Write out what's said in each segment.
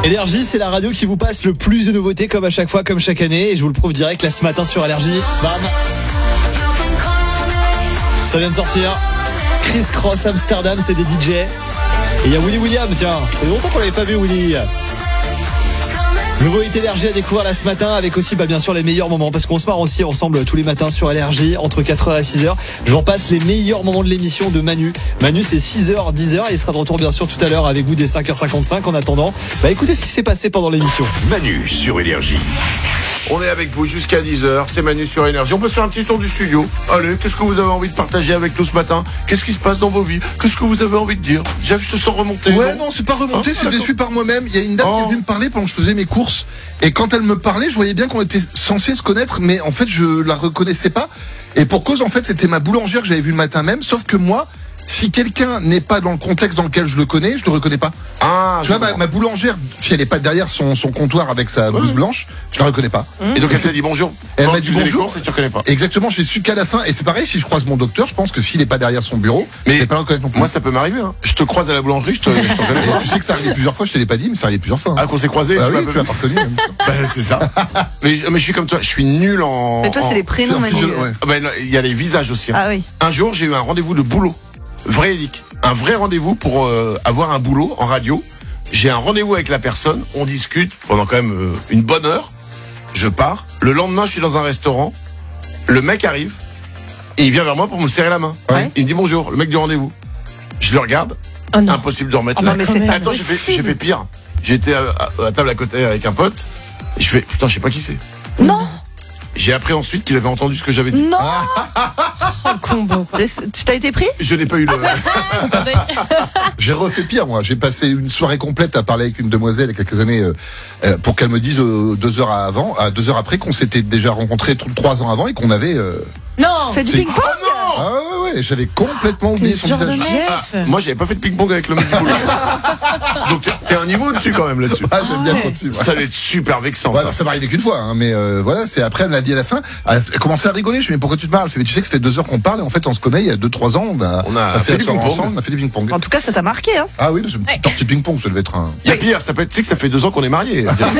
Énergie, c'est la radio qui vous passe le plus de nouveautés comme à chaque fois, comme chaque année. Et je vous le prouve direct là ce matin sur Énergie. Bam. Ça vient de sortir. Chris Cross Amsterdam, c'est des DJ. Et il y a Willy William, tiens. Ça fait longtemps qu'on l'avait pas vu, Willy. Nouveau hit Énergie à découvrir là ce matin avec aussi bien sûr les meilleurs moments parce qu'on se marre aussi ensemble tous les matins sur Énergie entre 4h et 6h. J'en passe les meilleurs moments de l'émission de Manu. Manu c'est 6h, 10h et il sera de retour bien sûr tout à l'heure avec vous dès 5h55. En attendant, écoutez ce qui s'est passé pendant l'émission. Manu sur Énergie. On est avec vous jusqu'à 10h, c'est Manu sur Énergie. On peut se faire un petit tour du studio. Allez, qu'est-ce que vous avez envie de partager avec nous ce matin? Qu'est-ce qui se passe dans vos vies? Qu'est-ce que vous avez envie de dire? Jeff, je te sens remonter. Ouais, non, c'est pas remonté, c'est déçu par moi-même. Il y a une dame qui est venue me parler pendant que je faisais mes courses. Et quand elle me parlait, je voyais bien qu'on était censé se connaître, mais en fait, je la reconnaissais pas. Et pour cause, en fait, c'était ma boulangère que j'avais vue le matin même, sauf que moi, si quelqu'un n'est pas dans le contexte dans lequel je le connais, je le reconnais pas. Ah, tu vois, ma boulangère, si elle est pas derrière son comptoir avec sa blouse blanche, je la reconnais pas. Et donc elle t'a dit bonjour. Elle m'a dit bonjour. Et tu reconnais pas. Exactement, j'ai su qu'à la fin, et c'est pareil, si je croise mon docteur, je pense que s'il est pas derrière son bureau, mais je vais pas le reconnaître non plus. Moi, ça peut m'arriver, hein. Je te croise à la boulangerie, je t'en connais pas. Tu sais que ça arrive plusieurs fois, je te l'ai pas dit, mais ça arrive plusieurs fois. Hein. Ah, qu'on s'est croisés, oui, tu m'as pas reconnu. C'est ça. mais je suis comme toi, je suis nul en. Mais toi, c'est les prénoms, Manu. Il y a les visages aussi. Ah oui. Un jour, j'ai eu un rendez-vous de boulot. Véridique. Un vrai rendez-vous pour avoir un boulot en radio. J'ai un rendez-vous avec la personne, on discute pendant quand même une bonne heure. Je pars. Le lendemain, je suis dans un restaurant. Le mec arrive et il vient vers moi pour me serrer la main. Ouais. Il me dit bonjour, le mec du rendez-vous. Je le regarde. Oh non. Impossible de remettre Oh là. non, mais c'est pas Attends, j'ai possible. fait pire. J'étais à table à côté avec un pote. Et je fais putain, je sais pas qui c'est. Non. J'ai appris ensuite qu'il avait entendu ce que j'avais dit. Non. Oh, combo. Tu t'as été pris? Je n'ai pas eu le. J'ai refait pire, moi. J'ai passé une soirée complète à parler avec une demoiselle il y a quelques années pour qu'elle me dise 2 heures après qu'on s'était déjà rencontrés 3 ans avant et qu'on avait. Non. Fait du ping-pong. Ah ouais, j'avais complètement oublié son visage. Moi, j'avais pas fait de ping-pong avec le mec du boulot. Donc, t'es un niveau dessus quand même là-dessus. Ah, j'aime bien trop dessus. Ça va être super vexant. Ouais, ça m'est arrivé qu'une fois, hein, mais voilà, c'est après elle m'a dit à la fin, elle a commencé à rigoler. Je lui ai dit mais pourquoi tu te parles? Elle fait mais tu sais que ça fait 2 heures qu'on parle et en fait on se connaît il y a 2-3 ans, on a passé fait la du soirée ping-pong ensemble, on a fait du ping-pong. En tout cas, ça t'a marqué, hein. Ah oui, parce que tortue ping-pong, ça devait être un. Il y a pire, ça peut être, tu sais que ça fait 2 ans qu'on est mariés.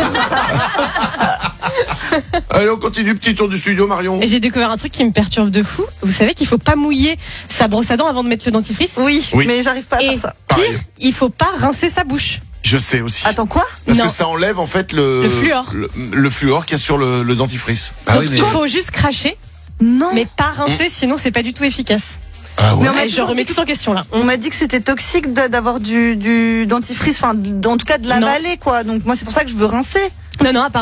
Allez, on continue, petit tour du studio, Marion. Et j'ai découvert un truc qui me perturbe de fou. Vous savez qu'il faut pas mouiller sa brosse à dents avant de mettre le dentifrice. Oui, mais j'arrive pas à Et faire ça. pire, Pareil. il faut pas rincer sa bouche. Je sais aussi. Attends, quoi? Parce Non. que ça enlève en fait le fluor. Le fluor qu'il y a sur le dentifrice. Ah Donc oui, mais. il faut juste cracher, Non. mais pas rincer, sinon c'est pas du tout efficace. Ah ouais. Mais on m'a Et je remets tout en question là. On m'a dit que c'était toxique d'avoir du dentifrice, enfin, en tout cas de l'avaler, quoi. Donc moi, c'est pour ça que je veux rincer. Non, apparemment.